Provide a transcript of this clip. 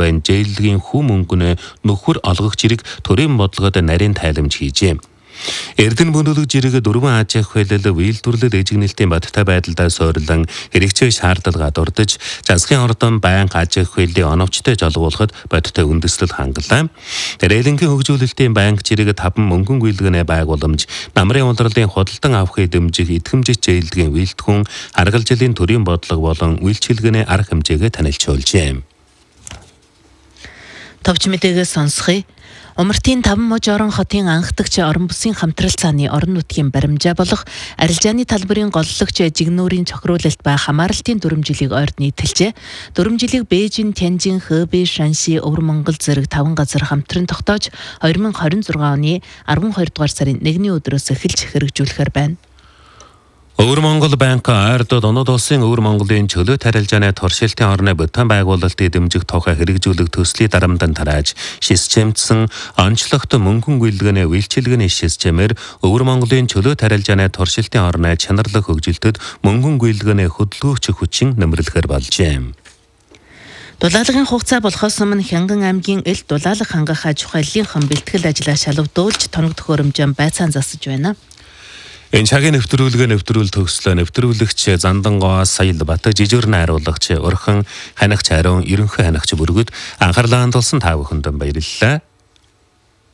талбайн зээлгийн хүм мөнгөнөө нөхөр олгогч хэрэг төрийн бодлогод нарийн тайламж хийжээ. Эрдэнэ бүнүүлэг жирэг 4 аж ахуй хуулиар үйлдвэрлэл эжигнэлтийн бодтой байдлаа суурилан хэрэгцээ шаардлагаа дурдж засгийн ордон байнга аж ахуй хуулийн оновчтой жолгуулахад бодтой үндэслэл хангалаа. Рээлингийн хөгжүүлэлтийн банк жирэг 5 мөнгөн гүйлгэний байгууламж намрын улирлын худалдан авахыг дэмжих идэвхжиж зээлдгийн үйлдэлхүүн харгалзлын төрийн бодлого болон үйлчилгээний арга хэмжээгээ танилцуулжээ. Товч мэдээгээс сонсхий. Умартын 5 муж орон хотын анхдагч орон бүсийн хамтрал цааны орон нутгийн баримжаа болох арилжааны талбарын голлогч жигнүүрийн цохируулалт ба хамааралтын дүрм жилийг ойрд нийтэлжээ. Дүрм жилийг Бээжин, Тянжин, Хэбэй, Шанси, Өвөр Монгол зэрэг 5 газар хамтран тогтоож 2026 оны 12 дугаар сарын 1-ний өдрөөс эхэлж хэрэгжүүлэхээр байна. Өвөр Монгол банк ойрдод Онод улсын Өвөр Монголын чөлөөт арилжааны туршилтын орны бүтэн байгуулалтыг дэмжих тухай хэрэгжүүлэх төслийн дарамтанд тарааж шисчэмдсэн онцлогт мөнгөн гүйлгээний үйлчилгээний шисчэмээр Өвөр Монголын чөлөөт арилжааны туршилтын орны чанарлах хөгжилтөд мөнгөн гүйлгээний хөдөлгөөгч хүчин нэмэрлэхээр болжээ. Дулаалагын хугацаа болохоос өмнө Хянган аймгийн Эл дулаалах хангах аж ахуйлынхан бэлтгэл ажлаа шалгадуулж тоног төхөөрөмжөнд байцаан засаж байна. Энэ цагийн нэвтрүүлэг төгслөө нэвтрүүлэгч Зандангоо Саял Бат жижигэрн хариулагч Урхан ханагч Ариун ерөнхий ханагч бүргэд анхаарлаа хандуулсан та бүхэнд баярлалаа.